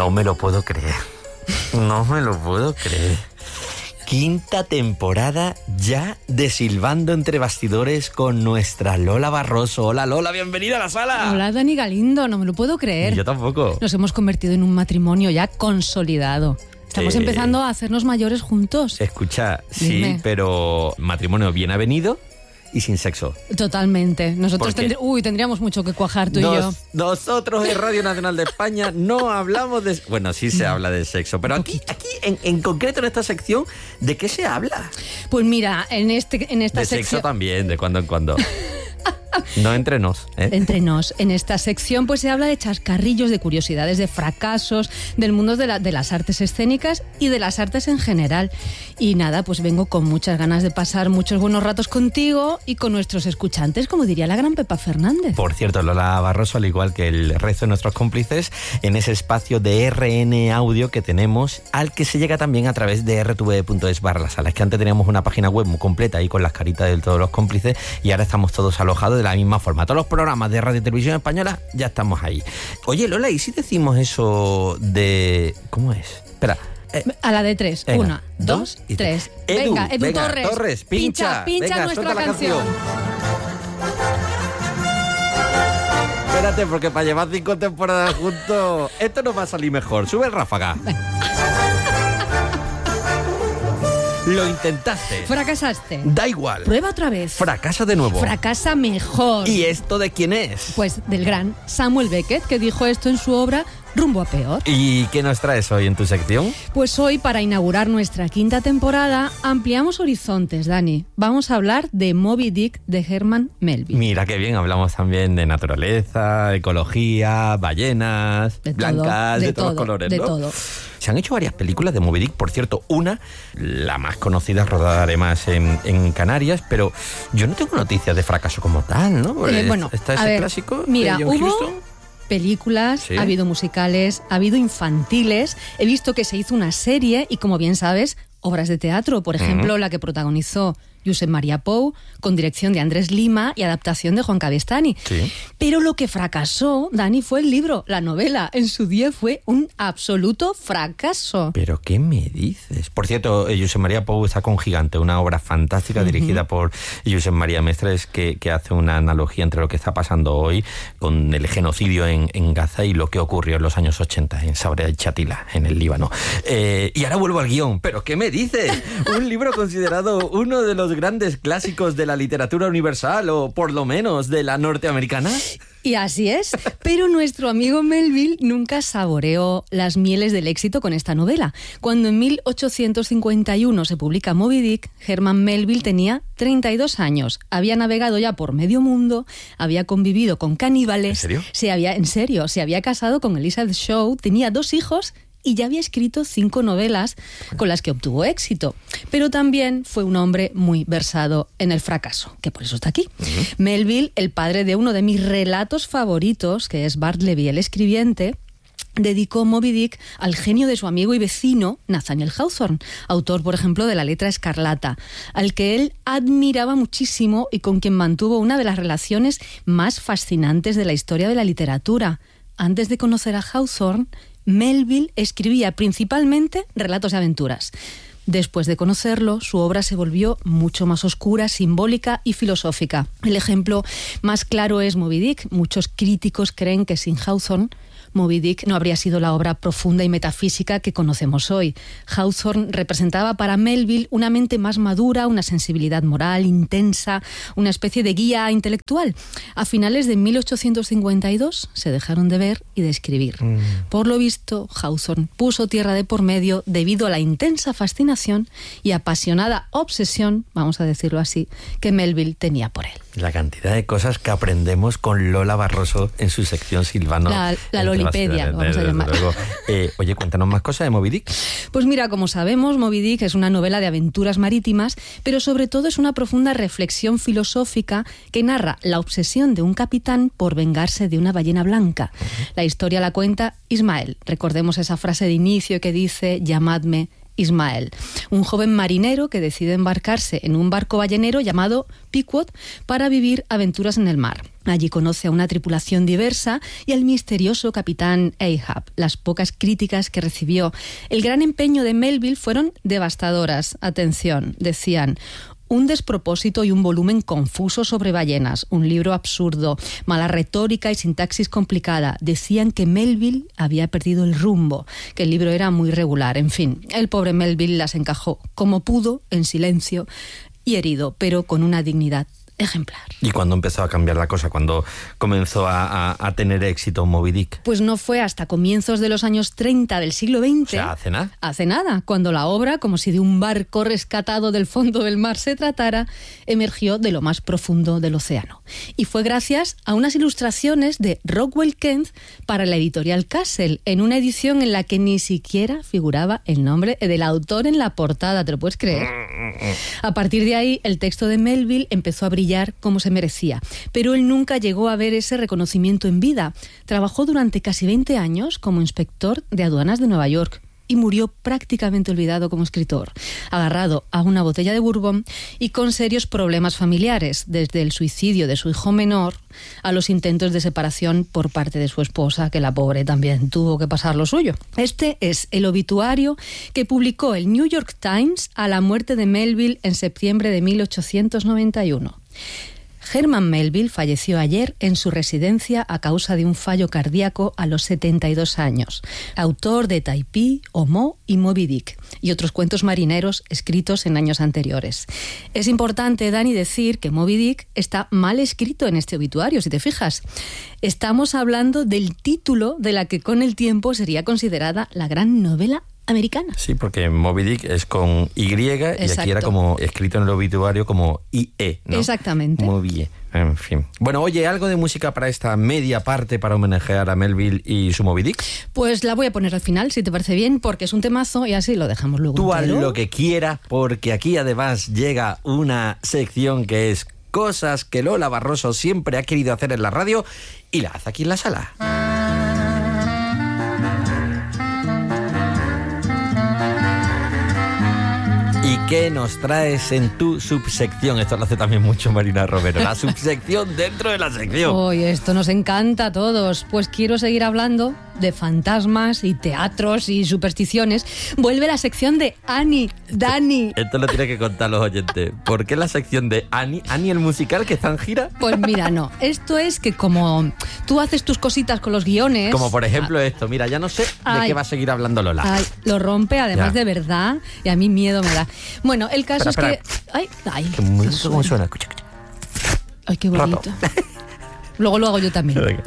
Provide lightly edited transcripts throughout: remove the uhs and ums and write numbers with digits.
No me lo puedo creer. No me lo puedo creer. Quinta temporada ya de Silbando entre Bastidores con nuestra Lola Barroso. Hola Lola, bienvenida a la sala. Hola Dani Galindo, no me lo puedo creer. Yo tampoco. Nos hemos convertido en un matrimonio ya consolidado. Estamos empezando a hacernos mayores juntos. Escucha, Dime. sí, pero matrimonio bien avenido y sin sexo. Totalmente. Nosotros tendríamos mucho que cuajar tú y yo. Nosotros en Radio Nacional de España no hablamos de... Bueno, sí se habla de sexo, pero aquí en concreto en esta sección, ¿de qué se habla? Pues mira, en esta de sección... sexo también, de cuando en cuando. No entre nos, ¿eh? Entre nos. En esta sección pues se habla de chascarrillos, de curiosidades, de fracasos, del mundo de las artes escénicas y de las artes en general. Y nada, pues vengo con muchas ganas de pasar muchos buenos ratos contigo y con nuestros escuchantes, como diría la gran Pepa Fernández. Por cierto, Lola Barroso, al igual que el resto de nuestros cómplices, en ese espacio de RN Audio que tenemos, al que se llega también a través de rtv.es/la sala. Es que antes teníamos una página web muy completa ahí con las caritas de todos los cómplices y ahora estamos todos alojados de la misma forma. Todos los programas de Radio y Televisión Española ya estamos ahí. Oye, Lola, ¿y si decimos eso de... ¿Cómo es? Espera. A la de tres. Venga, 1, 2, 3. Edu Torres, pincha venga, nuestra suelta canción. Espérate, porque para llevar 5 temporadas juntos, esto nos va a salir mejor. Sube el ráfaga. Lo intentaste. Fracasaste. Da igual. Prueba otra vez. Fracasa de nuevo. Fracasa mejor. ¿Y esto de quién es? Pues del gran Samuel Beckett, que dijo esto en su obra Rumbo a Peor. ¿Y qué nos traes hoy en tu sección? Pues hoy, para inaugurar nuestra quinta temporada, ampliamos horizontes, Dani. Vamos a hablar de Moby Dick de Herman Melville. Mira qué bien, hablamos también de naturaleza, ecología, ballenas, de blancas, todo, de todos los colores, de ¿no? todo. Se han hecho varias películas de Moby Dick, por cierto, una, la más conocida, rodada además en Canarias, pero yo no tengo noticias de fracaso como tal, ¿no? Bueno, está ese clásico mira, de John hubo Huston. Películas, ¿Sí? Ha habido musicales, ha habido infantiles, he visto que se hizo una serie y, como bien sabes, obras de teatro, por ejemplo, la que protagonizó Josep Maria Pou, con dirección de Andrés Lima y adaptación de Juan Cabestany. Sí. Pero lo que fracasó, Dani, fue el libro, la novela. En su día fue un absoluto fracaso. ¿Pero qué me dices? Por cierto, Josep Maria Pou está con Gigante, una obra fantástica dirigida por Josep María Mestres que hace una analogía entre lo que está pasando hoy con el genocidio en Gaza y lo que ocurrió en los años 80 en Sabra de Chatila, en el Líbano. Y ahora vuelvo al guión. ¿Pero qué me dices? Un libro considerado uno de los grandes clásicos de la literatura universal, o por lo menos de la norteamericana. Y así es, pero nuestro amigo Melville nunca saboreó las mieles del éxito con esta novela. Cuando en 1851 se publica Moby Dick, Herman Melville tenía 32 años. Había navegado ya por medio mundo, había convivido con caníbales. ¿En serio? Se había casado con Elizabeth Shaw, tenía 2 hijos y ya había escrito 5 novelas con las que obtuvo éxito. Pero también fue un hombre muy versado en el fracaso, que por eso está aquí. Melville, el padre de uno de mis relatos favoritos, que es Bartleby el escribiente, dedicó Moby Dick al genio de su amigo y vecino Nathaniel Hawthorne, autor, por ejemplo, de La letra escarlata, al que él admiraba muchísimo y con quien mantuvo una de las relaciones más fascinantes de la historia de la literatura. Antes de conocer a Hawthorne, Melville escribía principalmente relatos de aventuras. Después de conocerlo, su obra se volvió mucho más oscura, simbólica y filosófica. El ejemplo más claro es Moby Dick. Muchos críticos creen que sin Hawthorne, Moby Dick no habría sido la obra profunda y metafísica que conocemos hoy. Hawthorne representaba para Melville una mente más madura, una sensibilidad moral intensa, una especie de guía intelectual. A finales de 1852 se dejaron de ver y de escribir. Por lo visto, Hawthorne puso tierra de por medio debido a la intensa fascinación y apasionada obsesión, vamos a decirlo así, que Melville tenía por él. La cantidad de cosas que aprendemos con Lola Barroso en su sección Silvano. La Lolipedia, lo vamos a llamar. Oye, cuéntanos más cosas de Moby Dick. Pues mira, como sabemos, Moby Dick es una novela de aventuras marítimas, pero sobre todo es una profunda reflexión filosófica que narra la obsesión de un capitán por vengarse de una ballena blanca. La historia la cuenta Ismael. Recordemos esa frase de inicio que dice: llamadme Ismael, un joven marinero que decide embarcarse en un barco ballenero llamado Pequod para vivir aventuras en el mar. Allí conoce a una tripulación diversa y al misterioso capitán Ahab. Las pocas críticas que recibió el gran empeño de Melville fueron devastadoras. Atención, decían: un despropósito y un volumen confuso sobre ballenas, un libro absurdo, mala retórica y sintaxis complicada. Decían que Melville había perdido el rumbo, que el libro era muy regular. En fin, el pobre Melville las encajó como pudo, en silencio y herido, pero con una dignidad ejemplar. ¿Y cuándo empezó a cambiar la cosa? ¿Cuándo comenzó a tener éxito Moby Dick? Pues no fue hasta comienzos de los años 30 del siglo XX. O sea, ¿hace nada? Hace nada, cuando la obra, como si de un barco rescatado del fondo del mar se tratara, emergió de lo más profundo del océano. Y fue gracias a unas ilustraciones de Rockwell Kent para la editorial Castle, en una edición en la que ni siquiera figuraba el nombre del autor en la portada, ¿te lo puedes creer? A partir de ahí, el texto de Melville empezó a brillar como se merecía, pero él nunca llegó a ver ese reconocimiento en vida. Trabajó durante casi 20 años como inspector de aduanas de Nueva York y murió prácticamente olvidado como escritor, agarrado a una botella de bourbon y con serios problemas familiares, desde el suicidio de su hijo menor a los intentos de separación por parte de su esposa, que la pobre también tuvo que pasar lo suyo. Este es el obituario que publicó el New York Times a la muerte de Melville en septiembre de 1891. Herman Melville falleció ayer en su residencia a causa de un fallo cardíaco a los 72 años. Autor de Typee, Homo y Moby Dick y otros cuentos marineros escritos en años anteriores. Es importante, Dani, decir que Moby Dick está mal escrito en este obituario, si te fijas. Estamos hablando del título de la que con el tiempo sería considerada la gran novela americana. Sí, porque Moby Dick es con Y. Exacto. Y aquí era como escrito en el obituario como IE, ¿no? Exactamente. Muy bien. En fin. Bueno, oye, ¿algo de música para esta media parte para homenajear a Melville y su Moby Dick? Pues la voy a poner al final, si te parece bien, porque es un temazo y así lo dejamos luego. Tú haz lo que quieras, porque aquí además llega una sección que es cosas que Lola Barroso siempre ha querido hacer en la radio y la hace aquí en la sala. ¿Y qué nos traes en tu subsección? Esto lo hace también mucho Marina Romero, la subsección dentro de la sección. Oye, esto nos encanta a todos. Pues quiero seguir hablando de fantasmas y teatros y supersticiones. Vuelve la sección de Annie, Dani. Esto lo tiene que contar los oyentes. ¿Por qué la sección de Annie? ¿Annie el musical que está en gira? Pues mira, no. Esto es que como tú haces tus cositas con los guiones... Como por ejemplo esto. Mira, ya no sé de qué va a seguir hablando Lola. Ay, lo rompe además de verdad y a mí miedo me da. Bueno, el caso espera. es que... Ay, ¿Cómo suena? Escucha. Ay, qué bonito. Luego lo hago yo también.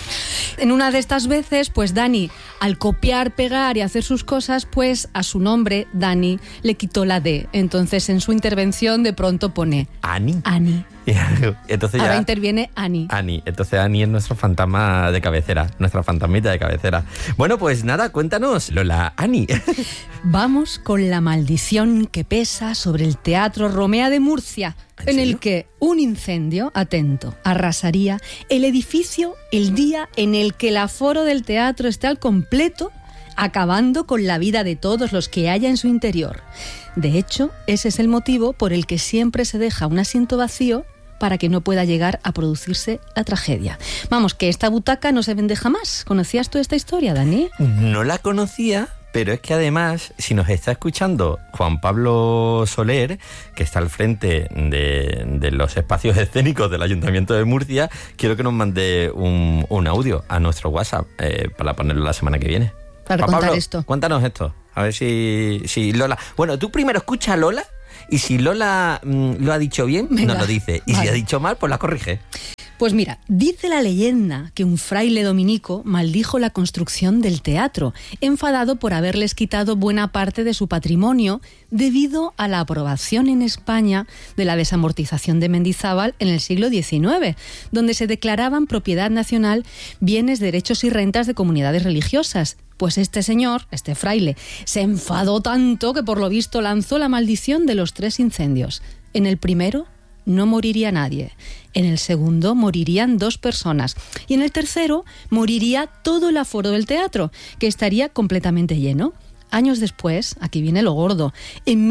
En una de estas veces, pues Dani, al copiar, pegar y hacer sus cosas, pues a su nombre, Dani, le quitó la D. Entonces, en su intervención, de pronto pone... ¿Annie? Annie. Entonces ahora ya... interviene Annie. Annie. Entonces Annie es nuestro fantasma de cabecera, nuestra fantasmita de cabecera. Bueno, pues nada, cuéntanos, Lola, Annie. Vamos con la maldición que pesa sobre el Teatro Romea de Murcia, en el que un incendio, atento, arrasaría el edificio el día en el que el aforo del teatro esté al completo, acabando con la vida de todos los que haya en su interior. De hecho, ese es el motivo por el que siempre se deja un asiento vacío para que no pueda llegar a producirse la tragedia. Vamos, que esta butaca no se vende jamás. ¿Conocías tú esta historia, Dani? No la conocía, pero es que además, si nos está escuchando Juan Pablo Soler, que está al frente de los espacios escénicos del Ayuntamiento de Murcia, quiero que nos mande un audio a nuestro WhatsApp para ponerlo la semana que viene. Para Juan contar Pablo, esto. Cuéntanos esto. A ver si Lola... Bueno, tú primero escucha a Lola y si Lola lo ha dicho bien, venga, nos lo dice. Y si ha dicho mal, pues la corrige. Pues mira, dice la leyenda que un fraile dominico maldijo la construcción del teatro, enfadado por haberles quitado buena parte de su patrimonio debido a la aprobación en España de la desamortización de Mendizábal en el siglo XIX, donde se declaraban propiedad nacional bienes, derechos y rentas de comunidades religiosas. Pues este señor, este fraile, se enfadó tanto que por lo visto lanzó la maldición de los 3 incendios. En el primero no moriría nadie, en el segundo morirían 2 personas y en el tercero moriría todo el aforo del teatro, que estaría completamente lleno. años después, aquí viene lo gordo, en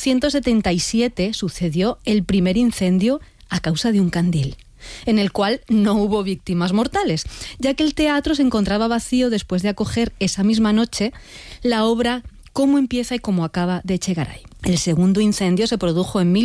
1877 sucedió el primer incendio a causa de un candil, en el cual no hubo víctimas mortales, ya que el teatro se encontraba vacío después de acoger esa misma noche la obra Cómo empieza y cómo acaba de Echegaray. El segundo incendio se produjo en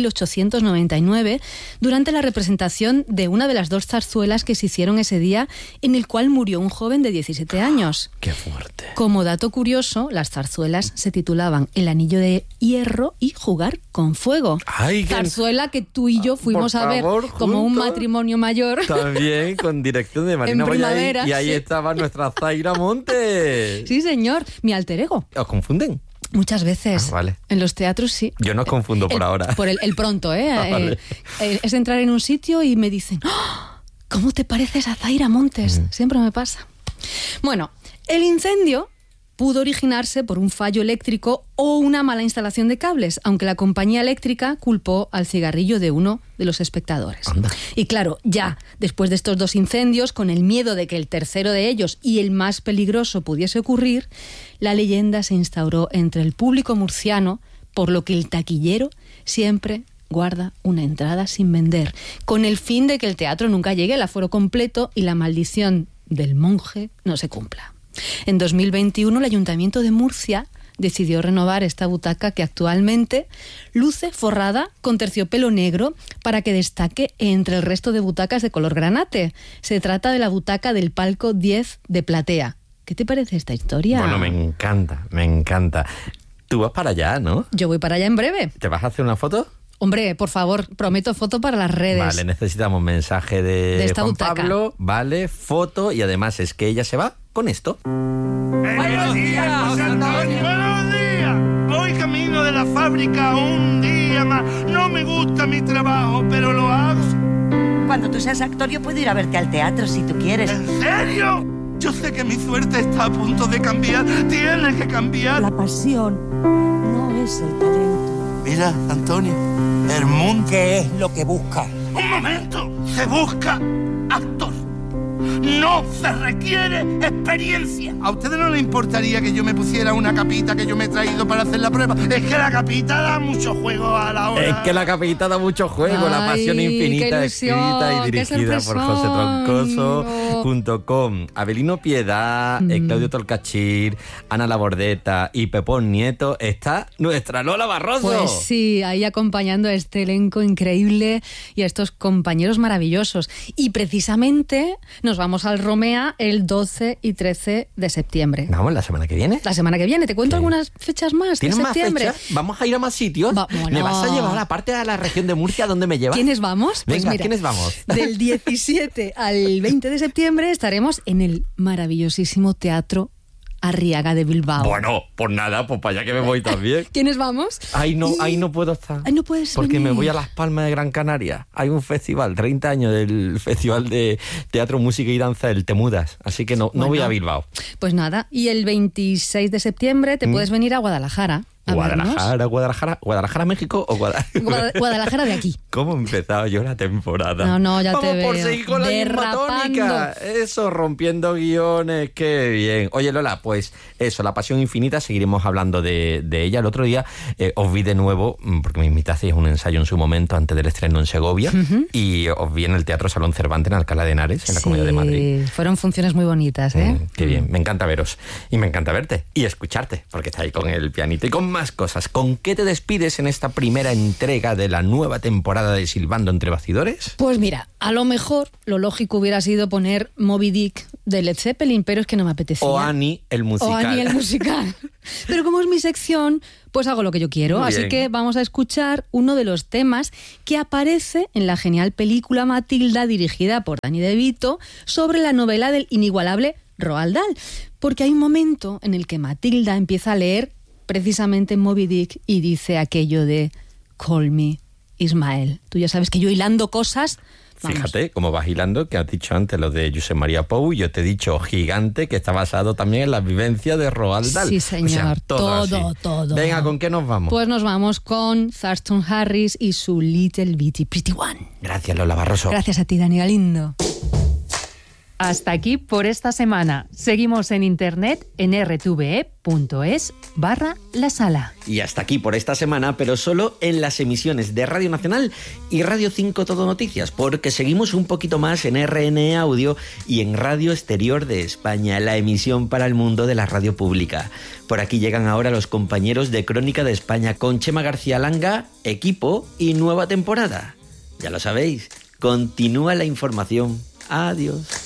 1899 durante la representación de una de las 2 zarzuelas que se hicieron ese día, en el cual murió un joven de 17 años. ¡Qué fuerte! Como dato curioso, las zarzuelas se titulaban El anillo de hierro y Jugar con fuego. ¡Ay, zarzuela que tú y yo fuimos a ver como un matrimonio mayor. También con dirección de Marina Boyain, y ahí estaba nuestra Zaira Montes. Sí, señor, mi alter ego. ¿Os confunden? Muchas veces. Vale. En los teatros sí. Yo no os confundo por ahora. Por el pronto, ¿eh? Vale. Es entrar en un sitio y me dicen, ¡oh! ¿Cómo te pareces a Zaira Montes? Siempre me pasa. Bueno, el incendio pudo originarse por un fallo eléctrico o una mala instalación de cables, aunque la compañía eléctrica culpó al cigarrillo de uno de los espectadores. Anda. Y claro, ya después de estos 2 incendios, con el miedo de que el tercero de ellos y el más peligroso pudiese ocurrir, la leyenda se instauró entre el público murciano, por lo que el taquillero siempre guarda una entrada sin vender, con el fin de que el teatro nunca llegue al aforo completo y la maldición del monje no se cumpla. En 2021, el Ayuntamiento de Murcia decidió renovar esta butaca que actualmente luce forrada con terciopelo negro para que destaque entre el resto de butacas de color granate. Se trata de la butaca del palco 10 de platea. ¿Qué te parece esta historia? Bueno, me encanta, me encanta. Tú vas para allá, ¿no? Yo voy para allá en breve. ¿Te vas a hacer una foto? Hombre, por favor, prometo foto para las redes. Vale, necesitamos mensaje de esta Juan butaca. Pablo, vale, foto, y además es que ella se va con esto. ¡Buenos días, José Antonio! ¡Buenos días! Voy camino de la fábrica un día más. No me gusta mi trabajo, pero lo hago. Cuando tú seas actor, yo puedo ir a verte al teatro si tú quieres. ¿En serio? Yo sé que mi suerte está a punto de cambiar. Tiene que cambiar. La pasión no es el talento. Mira, Antonio, el mundo... ¿Qué es lo que busca? ¡Un momento! Se busca actor. No se requiere experiencia. ¿A ustedes no les importaría que yo me pusiera una capita que yo me he traído para hacer la prueba? Es que la capita da mucho juego a la hora. Es que la capita da mucho juego. Ay, La pasión infinita, qué ilusión, escrita y qué dirigida por sorpresón. josetroncoso.com. Abelino Piedad, Claudio Tolcachir, Ana Labordeta y Pepón Nieto. Está nuestra Lola Barroso. Pues sí, ahí acompañando a este elenco increíble y a estos compañeros maravillosos. Y precisamente nos vamos al Romea el 12 y 13 de septiembre. Vamos, la semana que viene. La semana que viene. ¿Te cuento ¿Qué? algunas fechas más de ¿Tienes más septiembre? fechas? ¿Vamos a ir a más sitios? Bueno. ¿Me vas a llevar aparte a la región de Murcia donde me llevas? ¿Quiénes vamos? Pues Venga, mira, ¿quiénes vamos? Del 17 al 20 de septiembre estaremos en el maravillosísimo Teatro Arriaga de Bilbao. Bueno, pues nada, pues para allá que me voy también. ¿Quiénes vamos? Ahí no puedo estar. Ay, no puedes porque me venir. voy a Las Palmas de Gran Canaria. Hay un festival, 30 años del Festival de Teatro, Música y Danza, el Temudas. Así que no voy a Bilbao. Pues nada, y el 26 de septiembre te puedes venir a Guadalajara. a Guadalajara, México o Guadalajara de aquí. ¿Cómo he empezado yo la temporada? No, ya Vamos te veo. por seguir con la misma tónica. Eso, rompiendo guiones, qué bien. Oye, Lola, pues eso, La Pasión Infinita, seguiremos hablando de ella. El otro día os vi de nuevo, porque me invitasteis a un ensayo en su momento antes del estreno en Segovia, y os vi en el Teatro Salón Cervantes en Alcalá de Henares, en la Comunidad de Madrid. Fueron funciones muy bonitas, ¿eh? Qué bien, me encanta veros y me encanta verte y escucharte, porque está ahí con el pianito y con más cosas. ¿Con qué te despides en esta primera entrega de la nueva temporada de Silbando entre Bastidores? Pues mira, a lo mejor lo lógico hubiera sido poner Moby Dick de Led Zeppelin, pero es que no me apetecía. O Annie el musical. Pero como es mi sección, pues hago lo que yo quiero. Muy Así bien. que vamos a escuchar uno de los temas que aparece en la genial película Matilda, dirigida por Danny DeVito, sobre la novela del inigualable Roald Dahl. Porque hay un momento en el que Matilda empieza a leer precisamente Moby Dick y dice aquello de Call me Ismael. Tú ya sabes que yo hilando cosas... Vamos. Fíjate cómo vas hilando, que has dicho antes lo de Josep María Pou, y yo te he dicho Gigante, que está basado también en la vivencia de Roald Dahl. Sí, señor, O sea, todo. Venga, ¿con qué nos vamos? Pues nos vamos con Thurston Harris y su Little Bitty Pretty One. Gracias, Lola Barroso. Gracias a ti, Dani Galindo. Hasta aquí por esta semana. Seguimos en internet en rtve.es/La Sala. Y hasta aquí por esta semana, pero solo en las emisiones de Radio Nacional y Radio 5 Todo Noticias, porque seguimos un poquito más en RN Audio y en Radio Exterior de España, la emisión para el mundo de la radio pública. Por aquí llegan ahora los compañeros de Crónica de España con Chema García Langa, equipo y nueva temporada. Ya lo sabéis, continúa la información. Adiós.